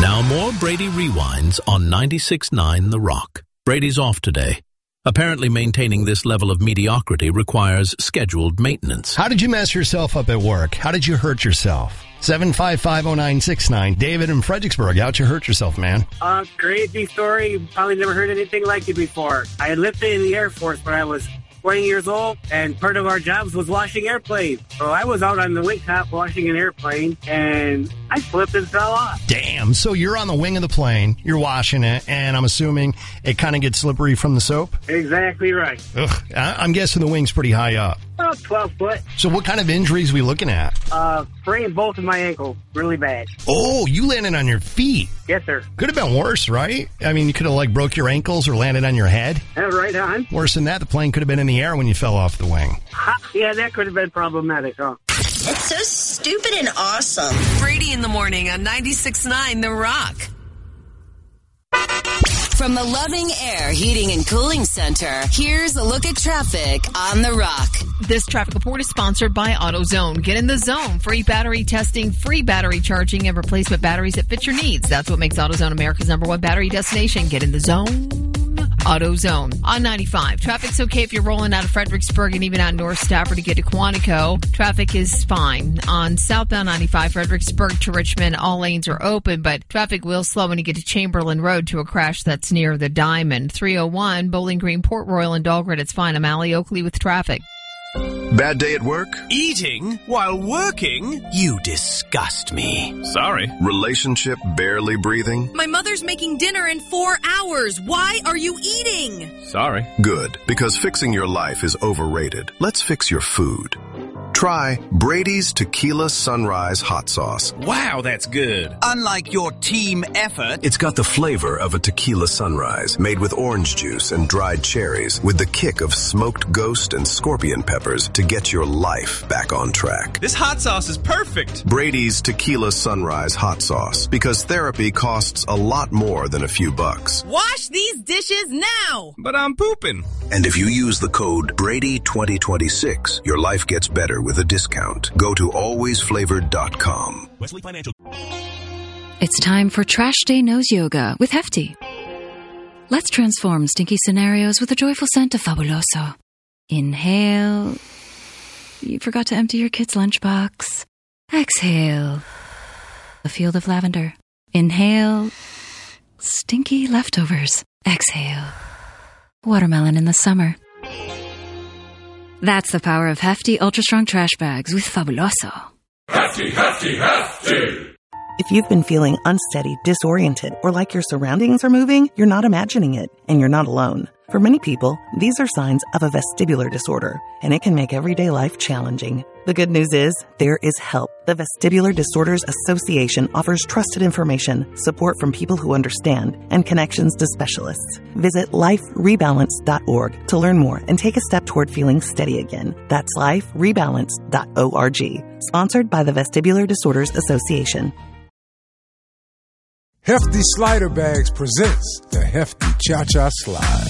Now more Brady Rewinds on 96.9 The Rock. Brady's off today. Apparently maintaining this level of mediocrity requires scheduled maintenance. How did you mess yourself up at work? How did you hurt yourself? 7550969. David in Fredericksburg. How'd you hurt yourself, man? Crazy story. Probably never heard anything like it before. I had lifted in the Air Force when I was 20 years old, and part of our jobs was washing airplanes. So I was out on the wing top washing an airplane, and I slipped and fell off. Damn. So you're on the wing of the plane, you're washing it, and I'm assuming it kind of gets slippery from the soap? Exactly right. Ugh. I'm guessing the wing's pretty high up. About 12 foot. So what kind of injuries are we looking at? Sprained both of my ankles really bad. Oh, you landed on your feet. Yes, sir. Could have been worse, right? I mean, you could have, broke your ankles or landed on your head. Right on. Worse than that, the plane could have been in the air when you fell off the wing. Yeah, that could have been problematic, huh? It's so stupid and awesome. Brady in the morning on 96.9 The Rock. From the Loving Air Heating and Cooling Center, here's a look at traffic on The Rock. This traffic report is sponsored by AutoZone. Get in the zone. Free battery testing, free battery charging, and replacement batteries that fit your needs. That's what makes AutoZone America's #1 battery destination. Get in the zone. AutoZone. On 95, traffic's okay if you're rolling out of Fredericksburg and even out North Stafford to get to Quantico. Traffic is fine. On southbound 95, Fredericksburg to Richmond, all lanes are open, but traffic will slow when you get to Chamberlain Road to a crash that's near the Diamond. 301, Bowling Green, Port Royal, and Dahlgren. It's fine. I'm Allie Oakley with traffic. Bad day at work? Eating while working? You disgust me. Sorry. Relationship barely breathing? My mother's making dinner in 4 hours. Why are you eating? Sorry. Good, because fixing your life is overrated. Let's fix your food. Try Brady's Tequila Sunrise Hot Sauce. Wow, that's good. Unlike your team effort. It's got the flavor of a tequila sunrise, made with orange juice and dried cherries, with the kick of smoked ghost and scorpion peppers to get your life back on track. This hot sauce is perfect. Brady's Tequila Sunrise Hot Sauce, because therapy costs a lot more than a few bucks. Wash these dishes now. But I'm pooping. And if you use the code Brady2026, your life gets better with a discount. Go to alwaysflavored.com. Wesley Financial. It's time for Trash Day Nose Yoga with Hefty. Let's transform stinky scenarios with a joyful scent of Fabuloso. Inhale. You forgot to empty your kid's lunchbox. Exhale. A field of lavender. Inhale. Stinky leftovers. Exhale. Watermelon in the summer. That's the power of Hefty Ultra Strong Trash Bags with Fabuloso. Hefty, Hefty, Hefty! If you've been feeling unsteady, disoriented, or like your surroundings are moving, you're not imagining it, and you're not alone. For many people, these are signs of a vestibular disorder, and it can make everyday life challenging. The good news is, there is help. The Vestibular Disorders Association offers trusted information, support from people who understand, and connections to specialists. Visit liferebalance.org to learn more and take a step toward feeling steady again. That's liferebalance.org. Sponsored by the Vestibular Disorders Association. Hefty Slider Bags presents the Hefty Cha-Cha Slide.